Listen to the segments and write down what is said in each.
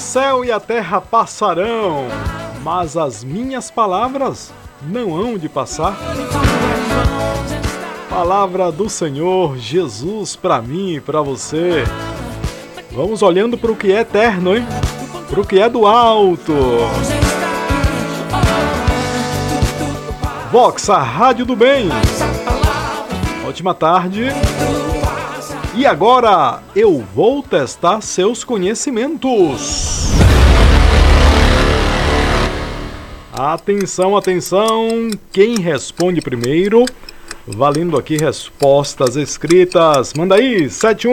céu e a terra passarão, mas as minhas palavras não hão de passar. Palavra do Senhor Jesus para mim e para você. Vamos olhando para o que é eterno, hein? Para o que é do alto. Vox, a rádio do bem. Ótima tarde. E agora eu vou testar seus conhecimentos. Atenção, atenção. Quem responde primeiro? Valendo aqui respostas escritas. Manda aí,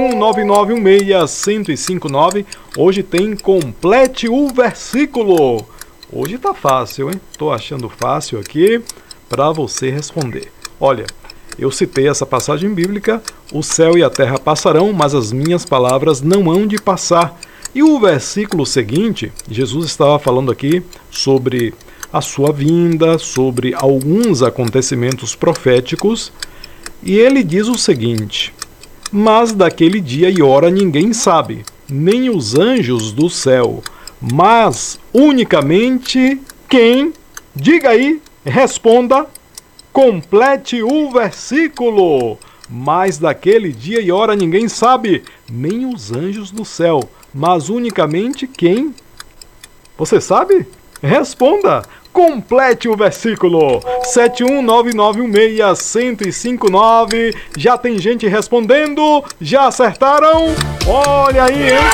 71991611059. Hoje tem complete o versículo. Hoje tá fácil, hein? Tô achando fácil aqui para você responder. Olha, eu citei essa passagem bíblica: o céu e a terra passarão, mas as minhas palavras não hão de passar. E o versículo seguinte, Jesus estava falando aqui sobre a sua vinda, sobre alguns acontecimentos proféticos, e ele diz o seguinte: mas daquele dia e hora ninguém sabe, nem os anjos do céu, mas unicamente quem? Diga aí, responda, complete o versículo. Mas daquele dia e hora ninguém sabe, nem os anjos do céu, mas unicamente quem? Você sabe? Responda! Complete o versículo. 71991611059. Já tem gente respondendo? Já acertaram? Olha aí, hein?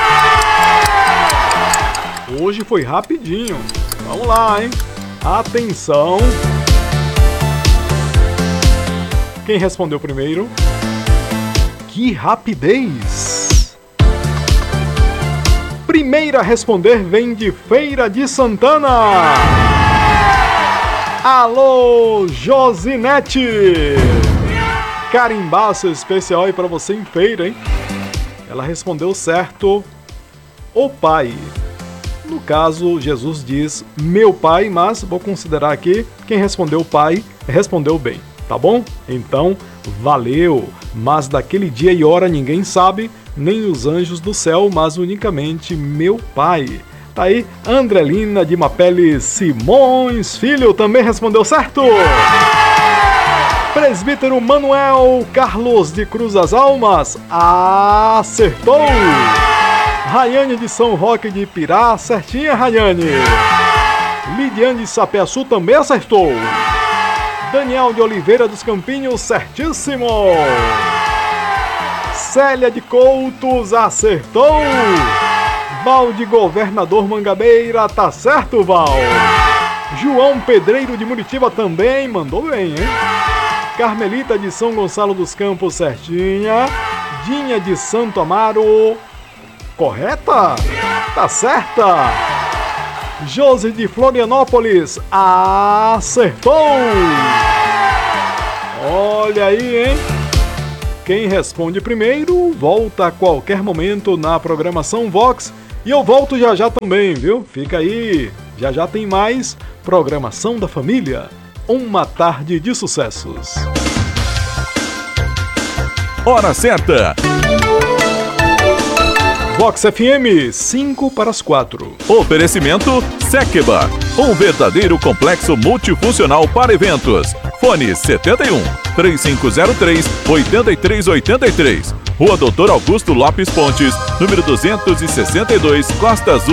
Hoje foi rapidinho. Vamos lá, hein? Atenção. Quem respondeu primeiro? Que rapidez! Primeira a responder vem de Feira de Santana. Alô, Josinete! Carimbaço especial aí pra você em feira, hein? Ela respondeu certo: o Pai. No caso, Jesus diz meu Pai, mas vou considerar aqui quem respondeu Pai, respondeu bem, tá bom? Então, valeu! Mas daquele dia e hora ninguém sabe, nem os anjos do céu, mas unicamente meu Pai. Tá aí, Andrelina de Mapele Simões Filho também respondeu certo. Presbítero Manuel Carlos de Cruz das Almas acertou. Rayane de São Roque de Pirá, certinha, Rayane. Lidiane de Sapeaçu também acertou. Daniel de Oliveira dos Campinhos, certíssimo. Célia de Coutos acertou. Val de Governador Mangabeira, tá certo, Val. João Pedreiro de Muritiba também mandou bem, hein? Carmelita de São Gonçalo dos Campos, certinha. Dinha de Santo Amaro, correta? Tá certa. Josi de Florianópolis acertou. Olha aí, hein? Quem responde primeiro volta a qualquer momento na programação Vox. E eu volto já já também, viu? Fica aí. Já já tem mais programação da família. Uma tarde de sucessos. Hora certa. Vox FM, 5 para as 4. Oferecimento Sekeba, um verdadeiro complexo multifuncional para eventos. Fone 71 3503 8383. Rua Doutor Augusto Lopes Pontes, número 262, Costa Azul.